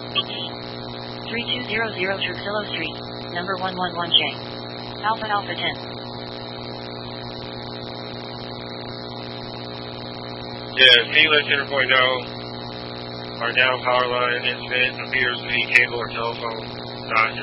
3200 Truxillo Street, number 111J. Alpha Alpha 10. Yeah, Felix Interpoint our down power line incident appears to be cable or telephone, not